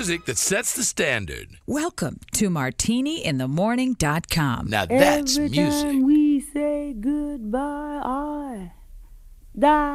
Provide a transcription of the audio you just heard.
music that sets the standard. Welcome to MartiniInTheMorning.com. Now that's Every music. time we say goodbye, I die.